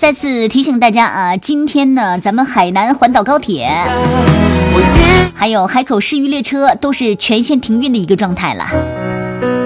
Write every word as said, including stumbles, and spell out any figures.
再次提醒大家啊，今天呢，咱们海南环岛高铁还有海口市域列车都是全线停运的一个状态了。